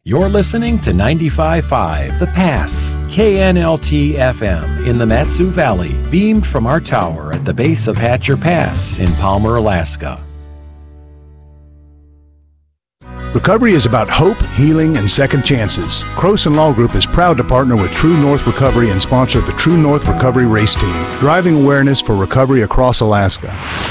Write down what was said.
You're listening to 95.5 The Pass, KNLT FM in the Mat-Su Valley, beamed from our tower at the base of Hatcher Pass in Palmer, Alaska. Recovery is about hope, healing, and second chances. Croson Law Group is proud to partner with True North Recovery and sponsor the True North Recovery Race Team, driving awareness for recovery across Alaska.